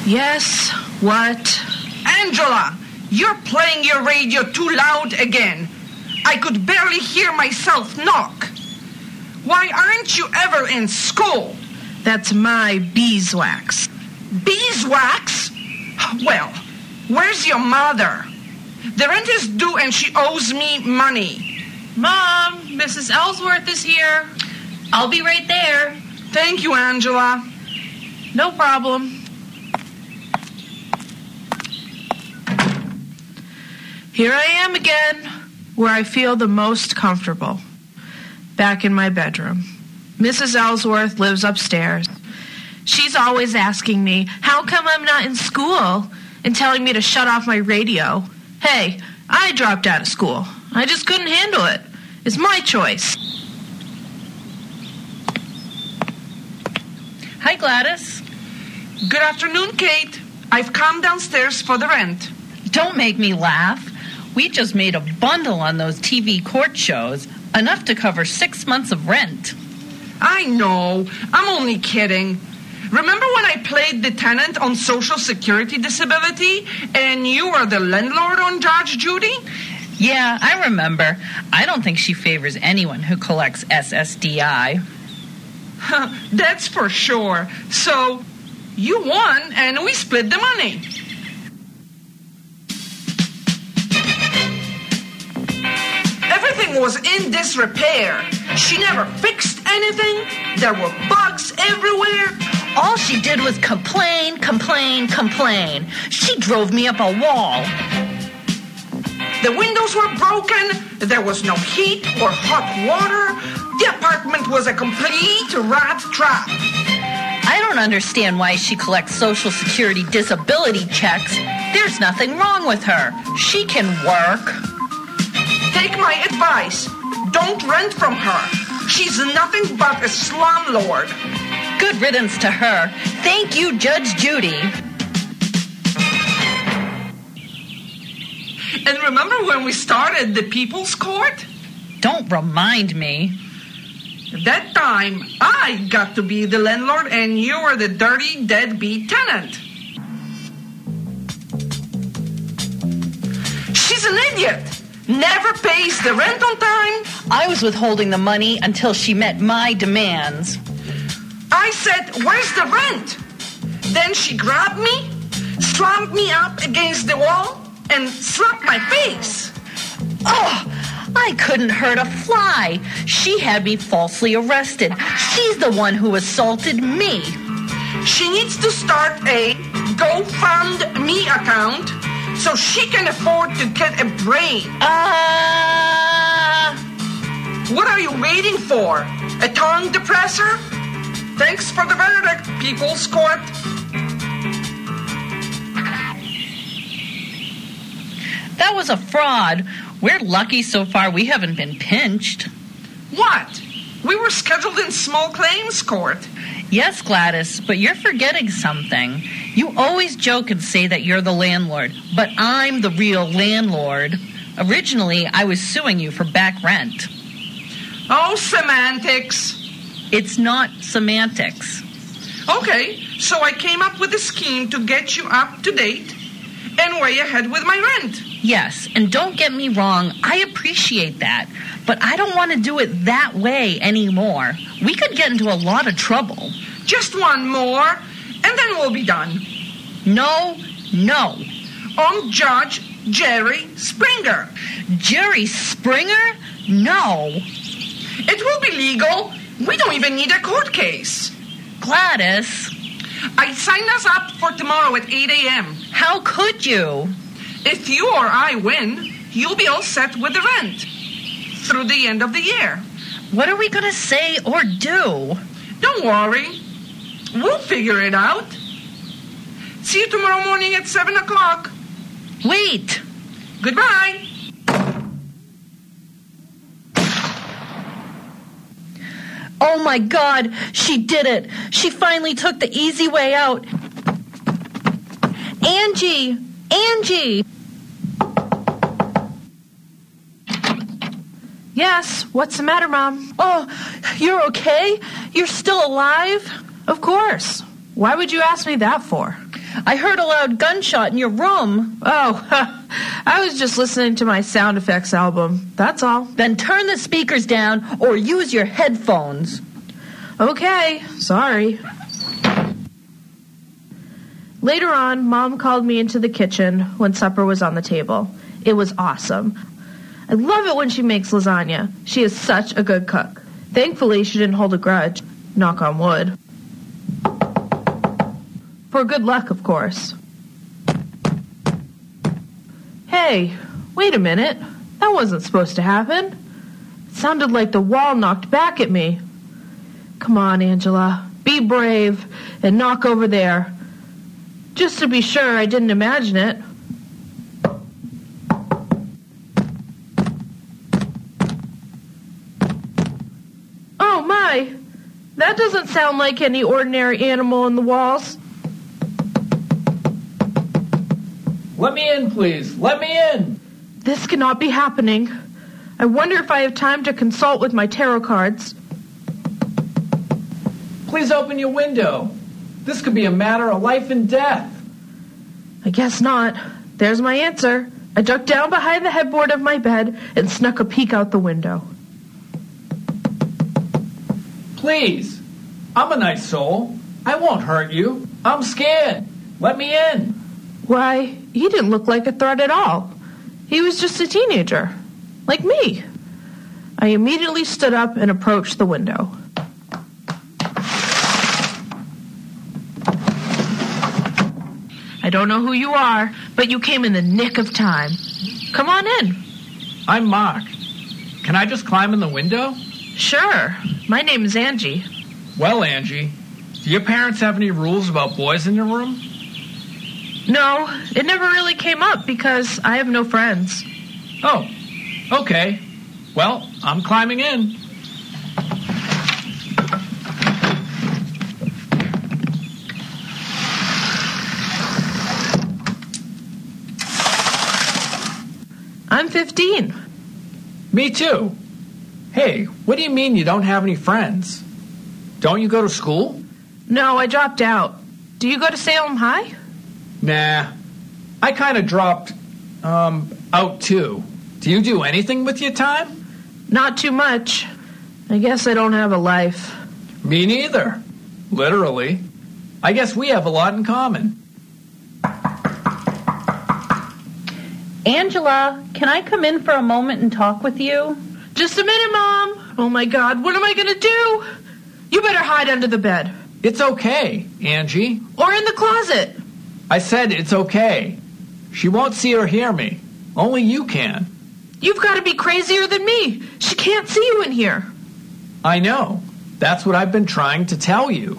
Yes, what? Angela, you're playing your radio too loud again. I could barely hear myself knock. Why aren't you ever in school? That's my beeswax. Beeswax? Well, where's your mother? The rent is due and she owes me money. Mom, Mrs. Ellsworth is here. I'll be right there. Thank you, Angela. No problem. Here I am again, where I feel the most comfortable. Back in my bedroom. Mrs. Ellsworth lives upstairs. She's always asking me, how come I'm not in school? And telling me to shut off my radio. Hey, I dropped out of school. I just couldn't handle it. It's my choice. Hi, Gladys. Good afternoon, Kate. I've come downstairs for the rent. Don't make me laugh. We just made a bundle on those TV court shows, enough to cover 6 months of rent. I know. I'm only kidding. Remember when I played the tenant on Social Security disability and you were the landlord on Judge Judy? Yeah, I remember. I don't think she favors anyone who collects SSDI. That's for sure. So, you won and we split the money. Everything was in disrepair. She never fixed anything. There were bugs everywhere. All she did was complain. She drove me up a wall. The windows were broken. There was no heat or hot water. The apartment was a complete rat trap. I don't understand why she collects Social Security disability checks. There's nothing wrong with her. She can work. Take my advice. Don't rent from her. She's nothing but a slumlord. Good riddance to her. Thank you, Judge Judy. And remember when we started the People's Court? Don't remind me. That time, I got to be the landlord and you were the dirty, deadbeat tenant. She's an idiot. Never pays the rent on time. I was withholding the money until she met my demands. I said, where's the rent? Then she grabbed me, slammed me up against the wall, and slapped my face. Oh, I couldn't hurt a fly. She had me falsely arrested. She's the one who assaulted me. She needs to start a GoFundMe account so she can afford to get a brain. What are you waiting for? A tongue depressor? Thanks for the verdict, People's Court. That was a fraud. We're lucky so far we haven't been pinched. What? We were scheduled in small claims court. Yes, Gladys, but you're forgetting something. You always joke and say that you're the landlord, but I'm the real landlord. Originally, I was suing you for back rent. Oh, semantics. It's not semantics. Okay, so I came up with a scheme to get you up to date and way ahead with my rent. Yes, and don't get me wrong, I appreciate that, but I don't want to do it that way anymore. We could get into a lot of trouble. Just one more, and then we'll be done. No. On Judge Jerry Springer. Jerry Springer? No. It will be legal. We don't even need a court case. Gladys. I signed us up for tomorrow at 8 a.m. How could you? If you or I win, you'll be all set with the rent through the end of the year. What are we going to say or do? Don't worry. We'll figure it out. See you tomorrow morning at 7 o'clock. Wait. Goodbye. Oh, my God. She did it. She finally took the easy way out. Angie! Yes, what's the matter, Mom? Oh, you're okay? You're still alive? Of course. Why would you ask me that for? I heard a loud gunshot in your room. Oh, I was just listening to my sound effects album. That's all. Then turn the speakers down or use your headphones. Okay, sorry. Later on, Mom called me into the kitchen when supper was on the table. It was awesome. I love it when she makes lasagna. She is such a good cook. Thankfully, she didn't hold a grudge. Knock on wood. For good luck, of course. Hey, wait a minute. That wasn't supposed to happen. It sounded like the wall knocked back at me. Come on, Angela. Be brave and knock over there. Just to be sure I didn't imagine it. Oh my! That doesn't sound like any ordinary animal in the walls. Let me in, please. Let me in. This cannot be happening. I wonder if I have time to consult with my tarot cards. Please open your window. This could be a matter of life and death. I guess not. There's my answer. I ducked down behind the headboard of my bed and snuck a peek out the window. Please. I'm a nice soul. I won't hurt you. I'm scared. Let me in. Why, he didn't look like a threat at all. He was just a teenager. Like me. I immediately stood up and approached the window. I don't know who you are, but you came in the nick of time. Come on in. I'm Mark. Can I just climb in the window? Sure. My name is Angie. Well, Angie, do your parents have any rules about boys in your room? No, it never really came up because I have no friends. Oh, okay. Well, I'm climbing in. I'm 15. Me too. Hey, what do you mean you don't have any friends? Don't you go to school? No, I dropped out. Do you go to Salem High? Nah. I kind of dropped, out too. Do you do anything with your time? Not too much. I guess I don't have a life. Me neither. Literally. I guess we have a lot in common. Angela, can I come in for a moment and talk with you? Just a minute, Mom. Oh, my God. What am I going to do? You better hide under the bed. It's okay, Angie. Or in the closet. I said it's okay. She won't see or hear me. Only you can. You've got to be crazier than me. She can't see you in here. I know. That's what I've been trying to tell you.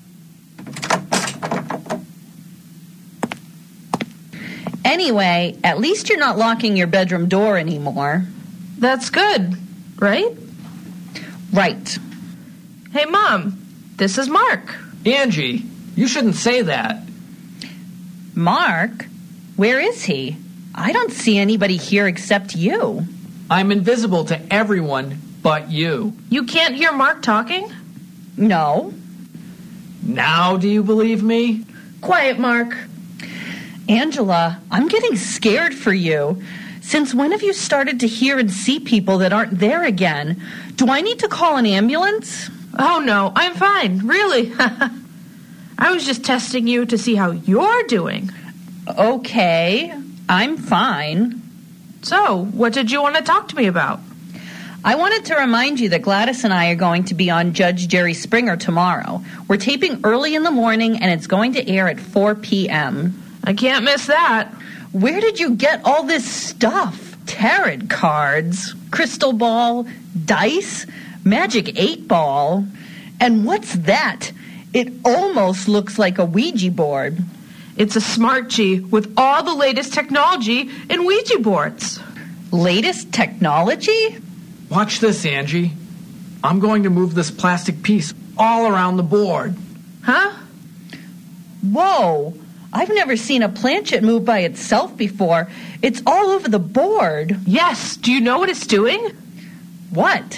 Anyway, at least you're not locking your bedroom door anymore. That's good, right? Right. Hey, Mom, this is Mark. Angie, you shouldn't say that. Mark? Where is he? I don't see anybody here except you. I'm invisible to everyone but you. You can't hear Mark talking? No. Now do you believe me? Quiet, Mark. Angela, I'm getting scared for you. Since when have you started to hear and see people that aren't there again? Do I need to call an ambulance? Oh, no, I'm fine, really. I was just testing you to see how you're doing. Okay, I'm fine. So, what did you want to talk to me about? I wanted to remind you that Gladys and I are going to be on Judge Jerry Springer tomorrow. We're taping early in the morning, and it's going to air at 4 p.m. I can't miss that. Where did you get all this stuff? Tarot cards, crystal ball, dice, magic 8-ball. And what's that? It almost looks like a Ouija board. It's a smart G with all the latest technology in Ouija boards. Latest technology? Watch this, Angie. I'm going to move this plastic piece all around the board. Huh? Whoa! I've never seen a planchette move by itself before. It's all over the board. Yes. Do you know what it's doing? What?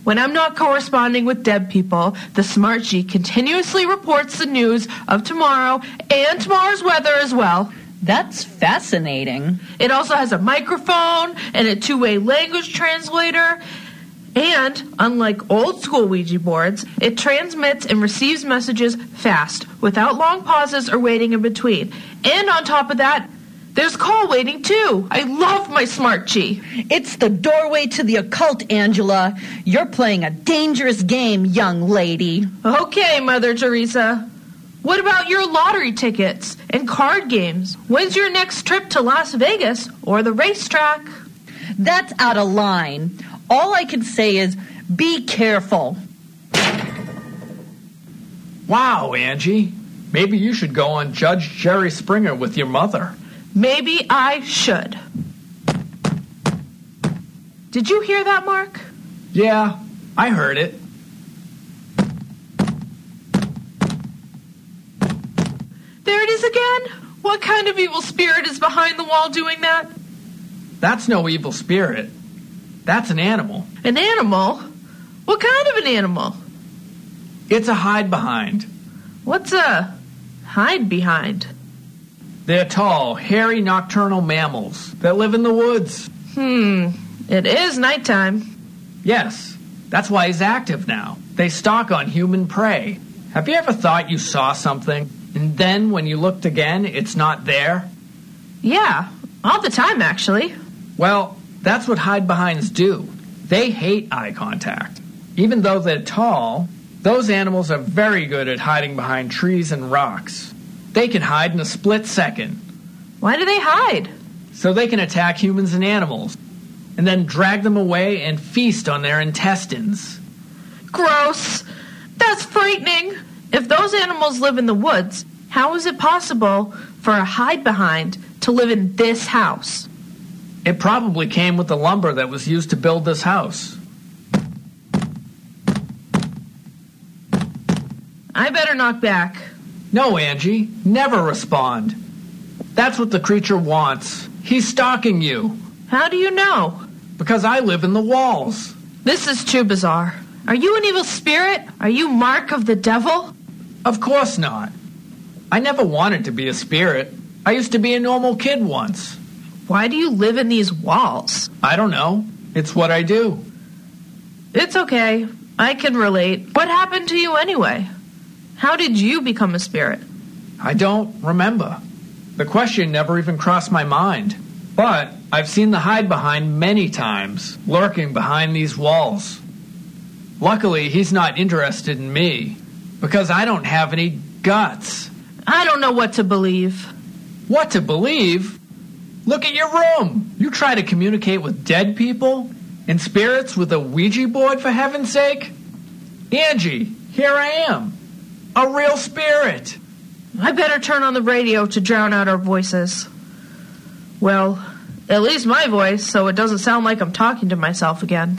When I'm not corresponding with dead people, the Smart G continuously reports the news of tomorrow and tomorrow's weather as well. That's fascinating. It also has a microphone and a two-way language translator. And, unlike old school Ouija boards, it transmits and receives messages fast, without long pauses or waiting in between. And on top of that, there's call waiting too. I love my Smart G. It's the doorway to the occult, Angela. You're playing a dangerous game, young lady. Okay, Mother Teresa. What about your lottery tickets and card games? When's your next trip to Las Vegas or the racetrack? That's out of line. All I can say is, be careful. Wow, Angie. Maybe you should go on Judge Jerry Springer with your mother. Maybe I should. Did you hear that, Mark? Yeah, I heard it. There it is again. What kind of evil spirit is behind the wall doing that? That's no evil spirit. That's an animal. An animal? What kind of an animal? It's a hide behind. What's a hide behind? They're tall, hairy nocturnal mammals that live in the woods. It is nighttime. Yes, that's why he's active now. They stalk on human prey. Have you ever thought you saw something, and then when you looked again, it's not there? Yeah, all the time, actually. Well, that's what hide-behinds do. They hate eye contact. Even though they're tall, those animals are very good at hiding behind trees and rocks. They can hide in a split second. Why do they hide? So they can attack humans and animals, and then drag them away and feast on their intestines. Gross. That's frightening. If those animals live in the woods, how is it possible for a hide-behind to live in this house? It probably came with the lumber that was used to build this house. I better knock back. No, Angie, never respond. That's what the creature wants. He's stalking you. How do you know? Because I live in the walls. This is too bizarre. Are you an evil spirit? Are you Mark of the devil? Of course not. I never wanted to be a spirit. I used to be a normal kid once. Why do you live in these walls? I don't know. It's what I do. It's okay. I can relate. What happened to you anyway? How did you become a spirit? I don't remember. The question never even crossed my mind. But I've seen the hide-behind many times, lurking behind these walls. Luckily, he's not interested in me, because I don't have any guts. I don't know what to believe. What to believe? Look at your room. You try to communicate with dead people and spirits with a Ouija board, for heaven's sake? Angie, here I am. A real spirit. I better turn on the radio to drown out our voices. Well, at least my voice, so it doesn't sound like I'm talking to myself again.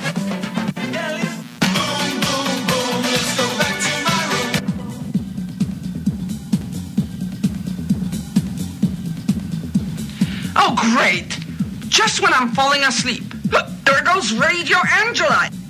Oh, great! Just when I'm falling asleep. There goes Radio Angela.